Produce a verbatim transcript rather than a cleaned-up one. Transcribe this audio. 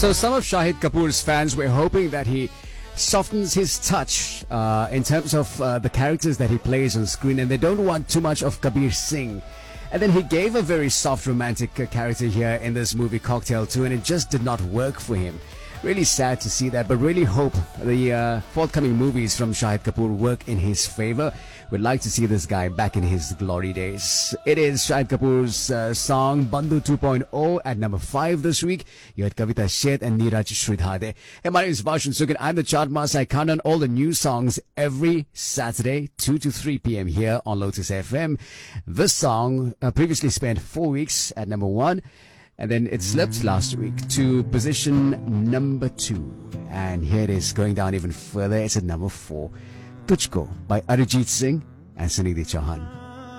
So some of Shahid Kapoor's fans were hoping that he softens his touch uh, in terms of uh, the characters that he plays on screen, and they don't want too much of Kabir Singh. And then he gave a very soft romantic uh, character here in this movie Cocktail two, and it just did not work for him. Really sad to see that, but really hope the uh, forthcoming movies from Shahid Kapoor work in his favor. We'd like to see this guy back in his glory days. It is Shahid Kapoor's uh, song Bandhu two point oh at number five this week. You had Kavita Sheth and Neeraj Sridhare. Hey, my name is Varshan Sugan. I'm the chart master. I count on all the new songs every Saturday, two to three p.m. here on Lotus F M. This song uh, previously spent four weeks at number one. And then it slipped last week to position number two. And here it is going down even further. It's at number four. Tujhko by Arijit Singh and Sunidhi Chauhan.